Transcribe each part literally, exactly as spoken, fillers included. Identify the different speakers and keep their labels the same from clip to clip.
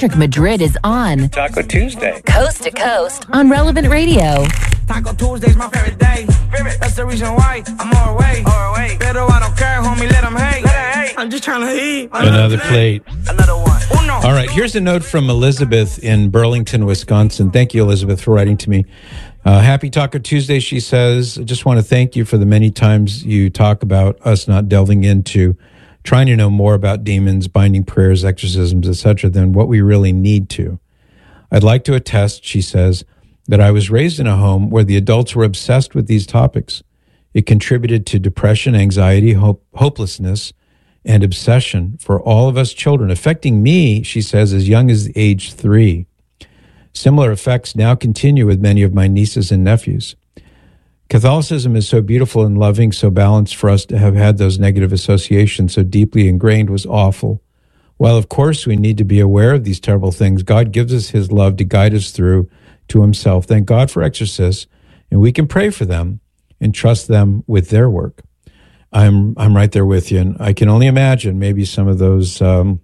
Speaker 1: Patrick Madrid is on
Speaker 2: Taco Tuesday,
Speaker 1: coast to coast on Relevant Radio.
Speaker 3: Taco Tuesday's my favorite day. That's the reason why I'm all away. All away. Pero I don't care, homie. Let them hate. Let them hate. I'm just trying to eat.
Speaker 4: Another plate.
Speaker 3: Another one. Uno.
Speaker 4: All right, here's a note from Elizabeth in Burlington, Wisconsin. Thank you, Elizabeth, for writing to me. Uh, happy Taco Tuesday, she says. I just want to thank you for the many times you talk about us not delving into trying to know more about demons, binding prayers, exorcisms, et cetera, than what we really need to. I'd like to attest, she says, that I was raised in a home where the adults were obsessed with these topics. It contributed to depression, anxiety, hope, hopelessness, and obsession for all of us children, affecting me, she says, as young as age three. Similar effects now continue with many of my nieces and nephews. Catholicism is so beautiful and loving, so balanced. For us to have had those negative associations so deeply ingrained was awful. While, of course, we need to be aware of these terrible things, God gives us his love to guide us through to himself. Thank God for exorcists, and we can pray for them and trust them with their work. I'm I'm right there with you, and I can only imagine maybe some of those um,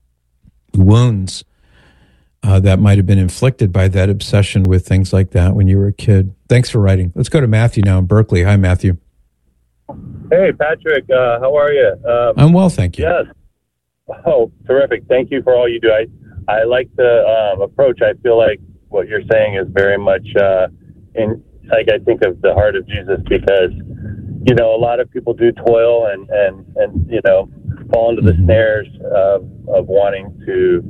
Speaker 4: wounds uh, that might have been inflicted by that obsession with things like that when you were a kid. Thanks for writing. Let's go to Matthew now in Berkeley. Hi, Matthew.
Speaker 5: Hey, Patrick. Uh, how are you? Um,
Speaker 4: I'm well, thank you.
Speaker 5: Yes. Oh, terrific. Thank you for all you do. I, I like the um, approach. I feel like what you're saying is very much uh, in, like, I think of the heart of Jesus, because, you know, a lot of people do toil and, and, and you know, fall into the
Speaker 4: mm-hmm.
Speaker 5: snares of, of wanting to,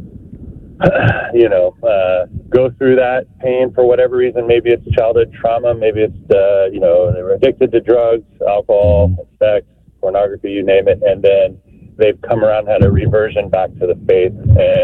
Speaker 5: you know, uh, go through that pain for whatever reason. Maybe it's childhood trauma. Maybe it's, uh, you know, they're addicted to drugs, alcohol,
Speaker 4: mm-hmm.
Speaker 5: sex, pornography, you name it. And then they've come around, had a reversion back to the faith,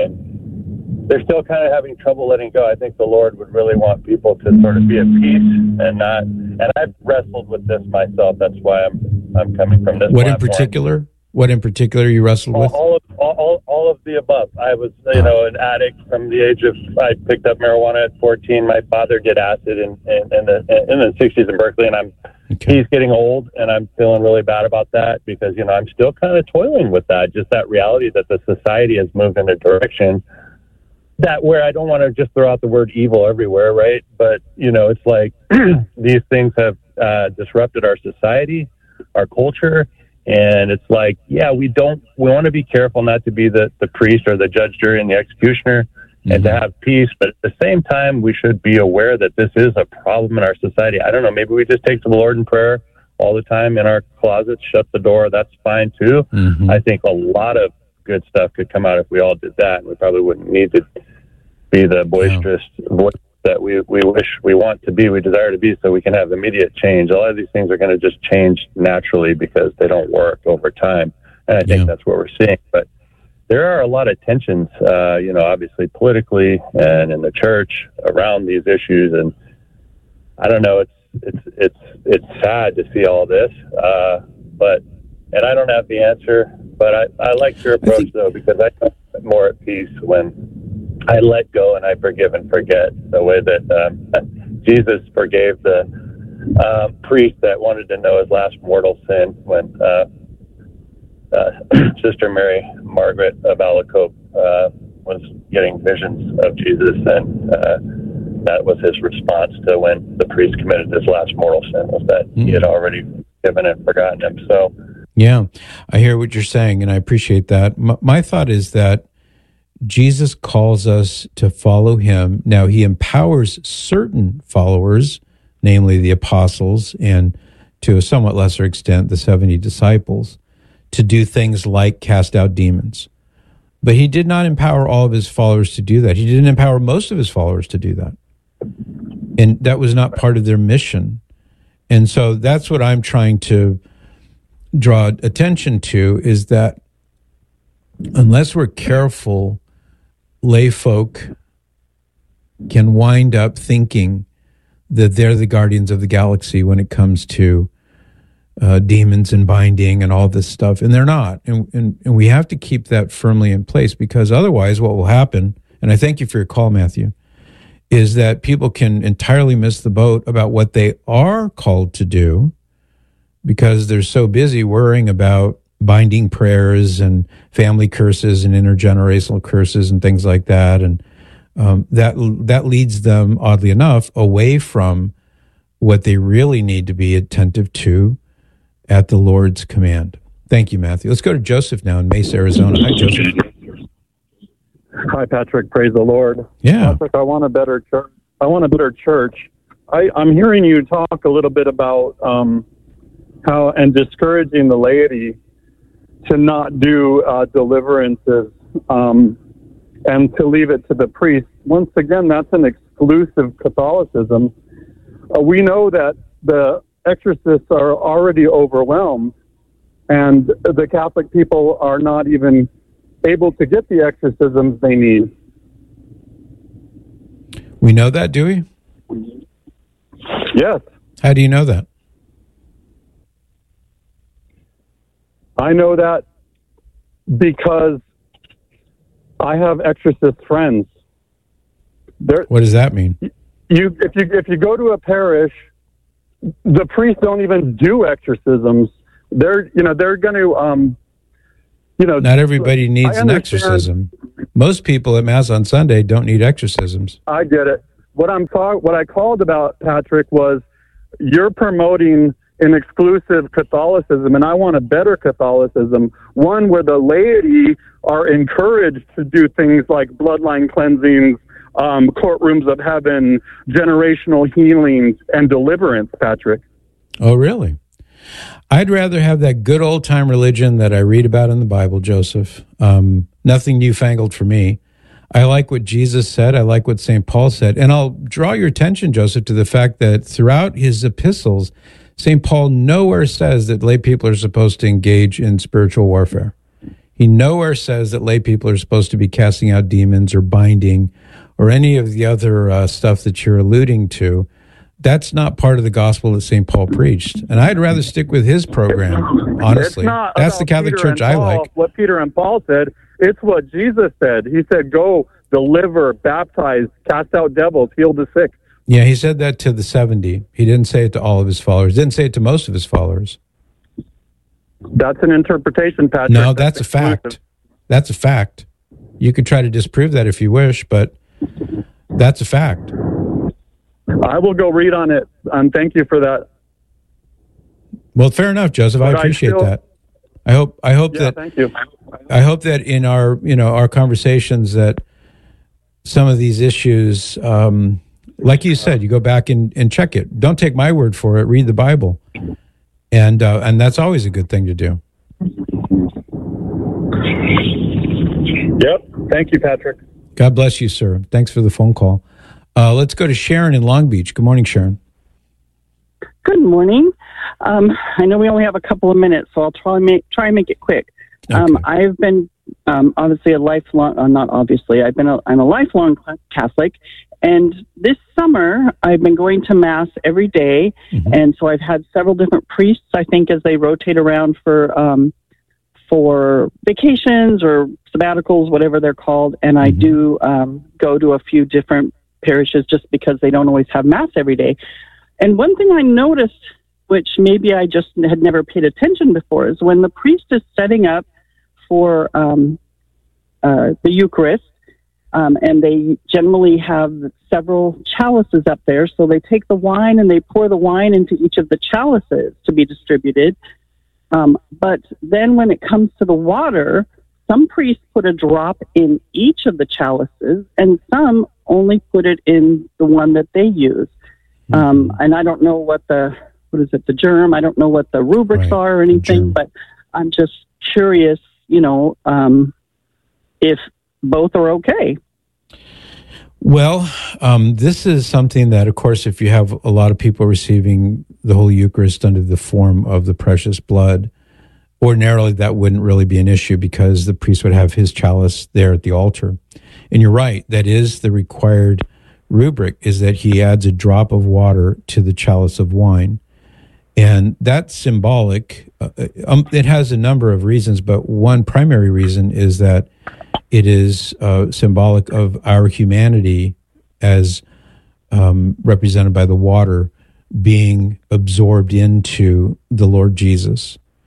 Speaker 5: and they're still kind of having trouble letting go. I think the Lord would really want people to sort of be at peace and not, and I've wrestled with this myself. That's why I'm, I'm coming from this
Speaker 4: What
Speaker 5: platform.
Speaker 4: in particular? What in particular you wrestled
Speaker 5: all,
Speaker 4: with?
Speaker 5: All of, all, all of the above. I was, you know, an addict from the age of, I picked up marijuana at fourteen. My father did acid in, in, in the in the sixties in Berkeley, and I'm,
Speaker 4: okay.
Speaker 5: he's getting old, and I'm feeling really bad about that because, you know, I'm still kind of toiling with that, just that reality that the society has moved in a direction that where I don't want to just throw out the word evil everywhere, right? But, you know, it's like these things have uh, disrupted our society, our culture. And it's like, yeah, we don't, we want to be careful not to be the, the priest or the judge, jury, and the executioner, mm-hmm. and to have peace. But at the same time, we should be aware that this is a problem in our society. I don't know, maybe we just take to the Lord in prayer all the time in our closets, shut the door. That's fine too.
Speaker 4: Mm-hmm.
Speaker 5: I think a lot of good stuff could come out if we all did that. And we probably wouldn't need to be the boisterous yeah. voice that we, we wish we want to be, we desire to be, so we can have immediate change. A lot of these things are going to just change naturally because they don't work over time. And I think yeah. that's what we're seeing. But there are a lot of tensions, uh, you know, obviously politically and in the church around these issues. And I don't know, it's, it's, it's, it's sad to see all this. Uh, but, and I don't have the answer, but I, I like your approach think- though, because I feel more at peace when I let go and I forgive and forget, the way that um, Jesus forgave the uh, priest that wanted to know his last mortal sin when uh, uh, Sister Mary Margaret of Alacoque uh, was getting visions of Jesus, and uh, that was his response to when the priest committed his last mortal sin, was that mm. he had already forgiven and forgotten him. So,
Speaker 4: yeah, I hear what you're saying, and I appreciate that. My, my thought is that Jesus calls us to follow him. Now, he empowers certain followers, namely the apostles, and to a somewhat lesser extent, the seventy disciples, to do things like cast out demons. But he did not empower all of his followers to do that. He didn't empower most of his followers to do that. And that was not part of their mission. And so that's what I'm trying to draw attention to, is that unless we're careful, lay folk can wind up thinking that they're the guardians of the galaxy when it comes to uh, demons and binding and all this stuff, and they're not. And, and and we have to keep that firmly in place, because otherwise what will happen, and I thank you for your call, Matthew, is that people can entirely miss the boat about what they are called to do because they're so busy worrying about binding prayers and family curses and intergenerational curses and things like that. And um, that that leads them, oddly enough, away from what they really need to be attentive to at the Lord's command. Thank you, Matthew. Let's go to Joseph now in Mesa, Arizona. Hi, Joseph.
Speaker 2: Hi, Patrick. Praise the Lord.
Speaker 4: Yeah.
Speaker 2: Patrick, I want a better church. I want a better church. I, I'm hearing you talk a little bit about um, how and discouraging the laity to not do uh, deliverances um, and to leave it to the priest. Once again, that's an exclusive Catholicism. Uh, we know that the exorcists are already overwhelmed, and the Catholic people are not even able to get the exorcisms they need.
Speaker 4: We know that, do we?
Speaker 2: Yes.
Speaker 4: How do you know that?
Speaker 2: I know that because I have exorcist friends. They're,
Speaker 4: What does that mean?
Speaker 2: you, if you if you go to a parish, the priests don't even do exorcisms. They're you know they're going to um, you know.
Speaker 4: Not everybody needs
Speaker 2: I
Speaker 4: an
Speaker 2: understand.
Speaker 4: exorcism. Most people at Mass on Sunday don't need exorcisms.
Speaker 2: I get it. What I'm talk, what I called about, Patrick, was you're promoting an exclusive Catholicism, and I want a better Catholicism, one where the laity are encouraged to do things like bloodline cleansings, um, courtrooms of heaven, generational healings, and deliverance, Patrick.
Speaker 4: Oh, really? I'd rather have that good old-time religion that I read about in the Bible, Joseph. Um, nothing newfangled for me. I like what Jesus said. I like what Saint Paul said. And I'll draw your attention, Joseph, to the fact that throughout his epistles, Saint Paul nowhere says that lay people are supposed to engage in spiritual warfare. He nowhere says that lay people are supposed to be casting out demons or binding or any of the other uh, stuff that you're alluding to. That's not part of the gospel that Saint Paul preached. And I'd rather stick with his program, honestly.
Speaker 2: It's not
Speaker 4: That's the
Speaker 2: about
Speaker 4: Catholic
Speaker 2: Peter
Speaker 4: Church
Speaker 2: and
Speaker 4: I
Speaker 2: Paul,
Speaker 4: like.
Speaker 2: What Peter and Paul said, it's what Jesus said. He said, go, deliver, baptize, cast out devils, heal the sick.
Speaker 4: Yeah, he said that to the seventy. He didn't say it to all of his followers. Didn't say it to most of his followers.
Speaker 2: That's an interpretation, Patrick.
Speaker 4: No, that's a
Speaker 2: exclusive.
Speaker 4: fact. That's a fact. You could try to disprove that if you wish, but that's a fact.
Speaker 2: I will go read on it, and thank you for that.
Speaker 4: Well, fair enough, Joseph. I
Speaker 2: But I
Speaker 4: appreciate
Speaker 2: still-
Speaker 4: that. I hope. I hope
Speaker 2: Yeah,
Speaker 4: that.
Speaker 2: thank you.
Speaker 4: I hope that in our, you know, our conversations, that some of these issues, um, like you said, you go back and, and check it. Don't take my word for it. Read the Bible, and uh, and that's always a good thing to do.
Speaker 2: Yep. Thank you, Patrick.
Speaker 4: God bless you, sir. Thanks for the phone call. Uh, let's go to Sharon in Long Beach. Good morning, Sharon.
Speaker 6: Good morning. Um, I know we only have a couple of minutes, so I'll try make try and make it quick. Um,
Speaker 4: Okay.
Speaker 6: I've been um, obviously a lifelong, uh, not obviously, I've been a, I'm a lifelong Catholic, and this summer I've been going to Mass every day,
Speaker 4: Mhm.
Speaker 6: and so I've had several different priests. I think as they rotate around for um, for vacations or sabbaticals, whatever they're called, and I
Speaker 4: Mhm.
Speaker 6: do um, go to a few different parishes just because they don't always have Mass every day. And one thing I noticed, which maybe I just had never paid attention before, is when the priest is setting up for um, uh, the Eucharist, um, and they generally have several chalices up there, so they take the wine and they pour the wine into each of the chalices to be distributed. Um, but then when it comes to the water, some priests put a drop in each of the chalices, and some only put it in the one that they use. Um, and I don't know what the, what is it, the germ, I don't know what the rubrics
Speaker 4: Right,
Speaker 6: are or
Speaker 4: the
Speaker 6: anything,
Speaker 4: germ.
Speaker 6: but I'm just curious, you know, um, if both are okay.
Speaker 4: Well, um, this is something that, of course, if you have a lot of people receiving the Holy Eucharist under the form of the precious blood, ordinarily that wouldn't really be an issue because the priest would have his chalice there at the altar. And you're right, that is the required rubric, is that he adds a drop of water to the chalice of wine. And that's symbolic. Uh, um, it has a number of reasons, but one primary reason is that it is uh, symbolic of our humanity as um, represented by the water being absorbed into the Lord Jesus.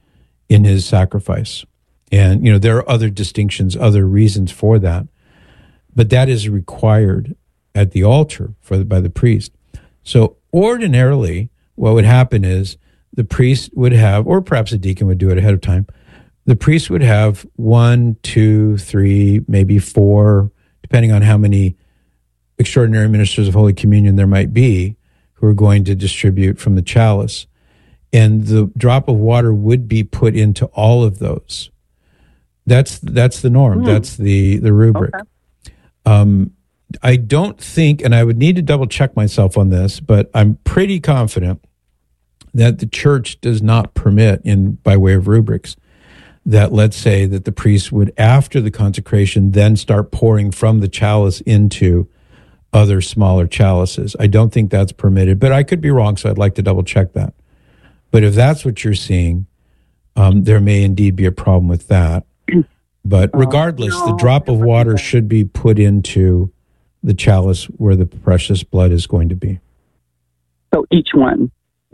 Speaker 4: in his sacrifice. And, you know, there are other distinctions, other reasons for that. But that is required at the altar for the, by the priest. So ordinarily, what would happen is the priest would have, or perhaps a deacon would do it ahead of time, the priest would have one, two, three, maybe four, depending on how many extraordinary ministers of Holy Communion there might be, who are going to distribute from the chalice. And the drop of water would be put into all of those. That's that's the norm. Mm. That's the, the rubric. Okay. Um, I don't think, and I would need to double check myself on this, but I'm pretty confident that the church does not permit, in by way of rubrics, that let's say that the priest would, after the consecration, then start pouring from the chalice into other smaller chalices. I don't think that's permitted, but I could be wrong, so I'd like to double check that. But if that's what you're seeing, um, there may indeed be a problem with that. But regardless, the drop of water should be put into the chalice where the precious blood is going to be.
Speaker 6: So each one?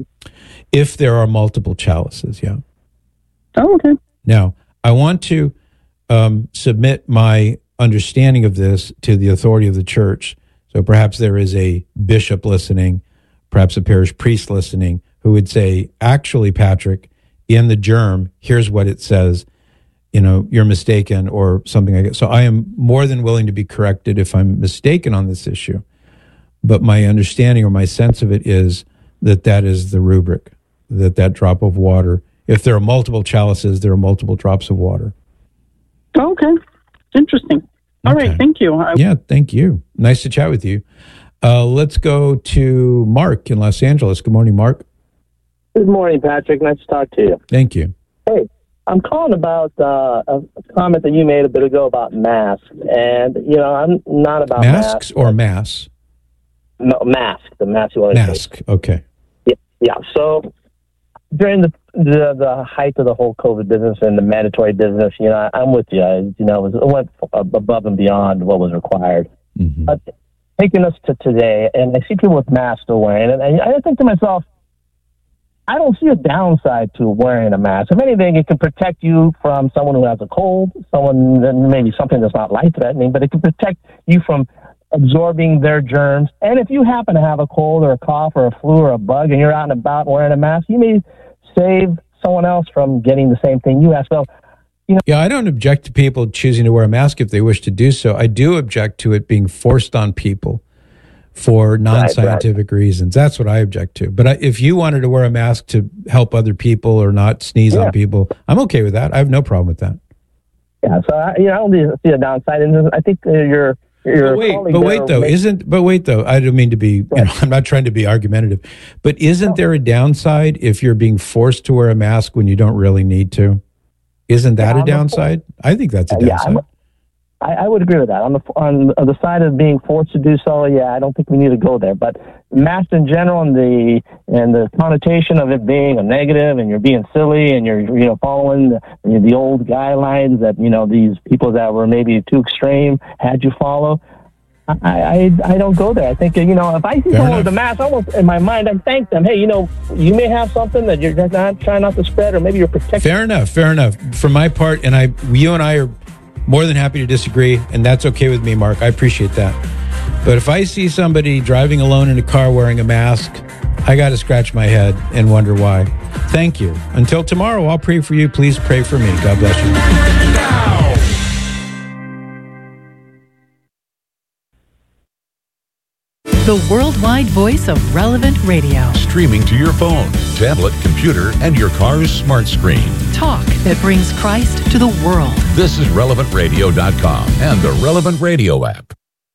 Speaker 4: If there are multiple chalices, yeah.
Speaker 6: Oh, okay.
Speaker 4: Now, I want to um, submit my understanding of this to the authority of the church. So perhaps there is a bishop listening, perhaps a parish priest listening, who would say, actually, Patrick, in the germ, here's what it says. You know, you're mistaken, or something like that. So I am more than willing to be corrected if I'm mistaken on this issue. But my understanding or my sense of it is that that is the rubric, that that drop of water, if there are multiple chalices, there are multiple drops of water.
Speaker 6: Okay. Interesting. All okay. right. Thank you. I-
Speaker 4: yeah, thank you. Nice to chat with you. Uh, let's go to Mark in Los Angeles. Good morning, Mark.
Speaker 7: Good morning, Patrick. Nice to talk to you.
Speaker 4: Thank you.
Speaker 7: Hey. I'm calling about uh, a comment that you made a bit ago about masks, and you know I'm not about
Speaker 4: masks
Speaker 7: masks,
Speaker 4: or mass.
Speaker 7: No, mask. The mask you want to
Speaker 4: mask. Take. Okay.
Speaker 7: Yeah, yeah. So during the, the the height of the whole COVID business and the mandatory business, you know, I, I'm with you. I, you know, it, was, it went above and beyond what was required. Mm-hmm. But taking us to today, and I see people with masks still wearing it, and I think to myself, I don't see a downside to wearing a mask. If anything, it can protect you from someone who has a cold, someone, maybe something that's not life-threatening, but it can protect you from absorbing their germs. And if you happen to have a cold or a cough or a flu or a bug and you're out and about wearing a mask, you may save someone else from getting the same thing you have. So, you know.
Speaker 4: Yeah, I don't object to people choosing to wear a mask if they wish to do so. I do object to it being forced on people for non-scientific right, right. reasons. That's what I object to. But I, if you wanted to wear a mask to help other people or not sneeze yeah. on people, I'm okay with that. I have no problem with that.
Speaker 7: Yeah, so I, you know, I don't see a downside. And I think uh, you're... You're
Speaker 4: but wait, but wait though, isn't, but wait though, I don't mean to be, you know, I'm not trying to be argumentative, but isn't no. there a downside if you're being forced to wear a mask when you don't really need to? Isn't that yeah, a downside? A, I think that's a downside.
Speaker 7: Yeah, I, I would agree with that. On the on the side of being forced to do so, yeah, I don't think we need to go there. But masks in general, and the and the connotation of it being a negative, and you're being silly, and you're you know following the, the old guidelines that you know these people that were maybe too extreme had you follow. I I, I don't go there. I think you know if I see someone with a mask, almost in my mind, I thank them. Hey, you know, you may have something that you're not trying not to spread, or maybe you're protecting.
Speaker 4: Fair enough. Fair enough. For my part, and I, you and I are more than happy to disagree, and that's okay with me, Mark. I appreciate that. But if I see somebody driving alone in a car wearing a mask, I got to scratch my head and wonder why. Thank you. Until tomorrow, I'll pray for you. Please pray for me. God bless you.
Speaker 1: The worldwide voice of Relevant Radio.
Speaker 8: Streaming to your phone, tablet, computer, and your car's smart screen.
Speaker 1: Talk that brings Christ to the world.
Speaker 8: This is relevant radio dot com and the Relevant Radio app.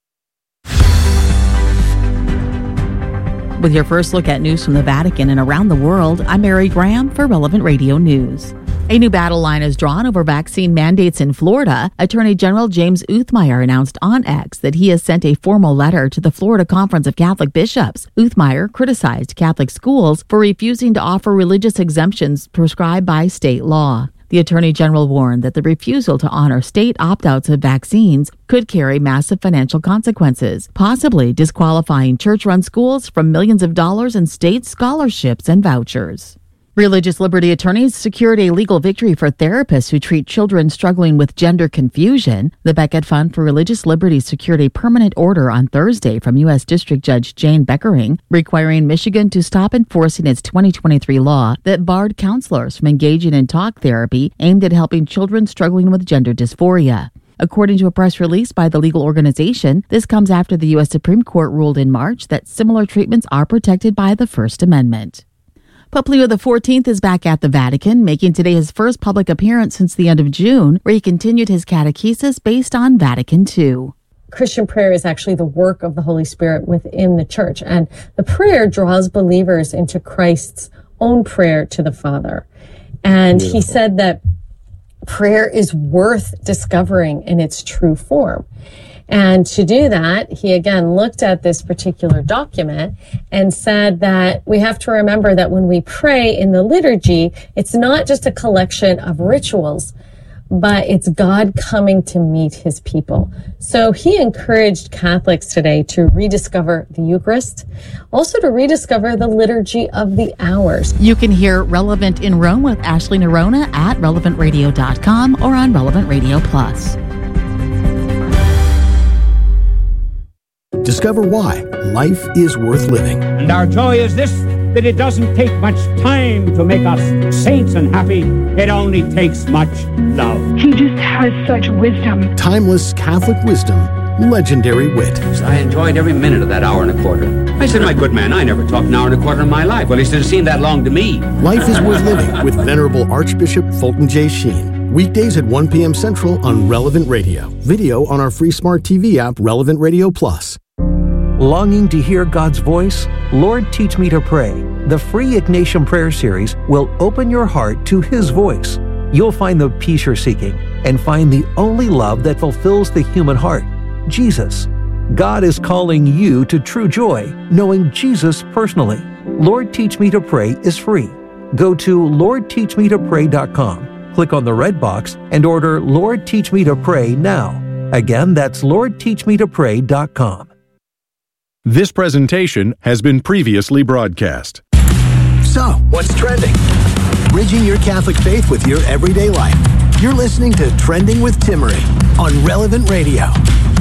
Speaker 9: With your first look at news from the Vatican and around the world, I'm Mary Graham for Relevant Radio News. A new battle line is drawn over vaccine mandates in Florida. Attorney General James Uthmeier announced on X that he has sent a formal letter to the Florida Conference of Catholic Bishops. Uthmeier criticized Catholic schools for refusing to offer religious exemptions prescribed by state law. The Attorney General warned that the refusal to honor state opt-outs of vaccines could carry massive financial consequences, possibly disqualifying church-run schools from millions of dollars in state scholarships and vouchers. Religious liberty attorneys secured a legal victory for therapists who treat children struggling with gender confusion. The Beckett Fund for Religious Liberty secured a permanent order on Thursday from U S District Judge Jane Beckering, requiring Michigan to stop enforcing its twenty twenty-three law that barred counselors from engaging in talk therapy aimed at helping children struggling with gender dysphoria. According to a press release by the legal organization, this comes after the U S Supreme Court ruled in March that similar treatments are protected by the First Amendment. Pope Leo the fourteenth is back at the Vatican, making today his first public appearance since the end of June, where he continued his catechesis based on Vatican two.
Speaker 10: Christian prayer is actually the work of the Holy Spirit within the church, and the prayer draws believers into Christ's own prayer to the Father. And Beautiful. He said that prayer is worth discovering in its true form. And to do that, he again looked at this particular document and said that we have to remember that when we pray in the liturgy, it's not just a collection of rituals, but it's God coming to meet his people. So he encouraged Catholics today to rediscover the Eucharist, also to rediscover the liturgy of the hours.
Speaker 9: You can hear Relevant in Rome with Ashley Nerona at relevant radio dot com or on Relevant Radio Plus.
Speaker 11: Discover why life is worth living.
Speaker 12: And our joy is this, that it doesn't take much time to make us saints and happy. It only takes much love.
Speaker 13: He just has such wisdom.
Speaker 11: Timeless Catholic wisdom, legendary wit.
Speaker 14: I enjoyed every minute of that hour and a quarter. I said, my good man, I never talked an hour and a quarter in my life. Well, he should have seemed that long to me.
Speaker 11: Life is worth living with Venerable Archbishop Fulton J. Sheen. Weekdays at one p.m. Central on Relevant Radio. Video on our free smart T V app, Relevant Radio Plus.
Speaker 15: Longing to hear God's voice? Lord, Teach Me to Pray. The free Ignatian Prayer Series will open your heart to His voice. You'll find the peace you're seeking and find the only love that fulfills the human heart, Jesus. God is calling you to true joy, knowing Jesus personally. Lord, Teach Me to Pray is free. Go to lord teach me to pray dot com, click on the red box, and order Lord, Teach Me to Pray now. Again, that's lord teach me to pray dot com.
Speaker 16: This presentation has been previously broadcast.
Speaker 11: So, what's trending? Bridging your Catholic faith with your everyday life. You're listening to Trending with Timmerie on Relevant Radio.